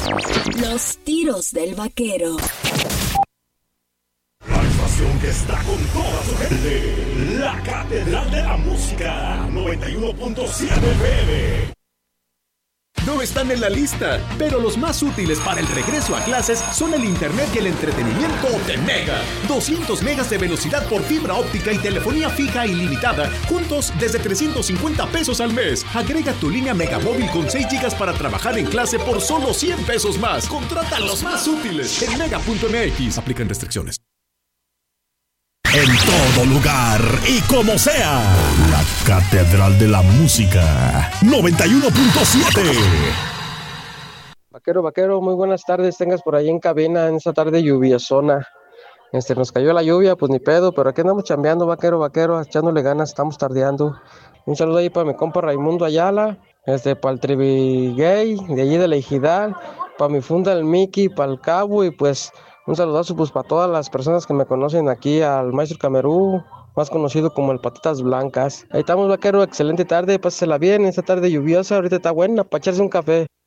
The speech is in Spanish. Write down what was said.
Los tiros del vaquero. La estación que está con toda su gente. La Catedral de la Música. 91.7 FM. No están en la lista, pero los más útiles para el regreso a clases son el internet y el entretenimiento de Mega. 200 megas de velocidad por fibra óptica y telefonía fija ilimitada, juntos desde 350 pesos al mes. Agrega tu línea Megamóvil con 6 gigas para trabajar en clase por solo 100 pesos más. Contrata los más útiles en mega.mx. Aplican restricciones. En todo lugar y como sea, la Catedral de la Música 91.7. Vaquero, muy buenas tardes. Tengas por ahí en cabina en esta tarde lluviosona. Nos cayó la lluvia, pues ni pedo, pero aquí andamos chambeando, vaquero, echándole ganas, estamos tardeando. Un saludo ahí para mi compa Raimundo Ayala, para el Trivigay, de allí de la Ejidal, para mi funda el Mickey, para el Cabo, y pues un saludazo pues para todas las personas que me conocen aquí, al Maestro Camerú, más conocido como el Patitas Blancas. Ahí estamos, vaquero, excelente tarde, pásela bien, esta tarde lluviosa, ahorita está buena para echarse un café.